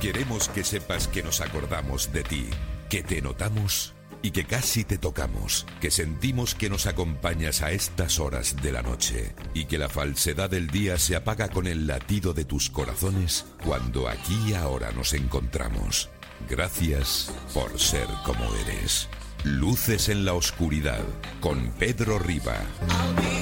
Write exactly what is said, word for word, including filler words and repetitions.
Queremos que sepas que nos acordamos de ti, que te notamos y que casi te tocamos, que sentimos que nos acompañas a estas horas de la noche y que la falsedad del día se apaga con el latido de tus corazones cuando aquí y ahora nos encontramos. Gracias por ser como eres. Luces en la oscuridad con Pedro Riba.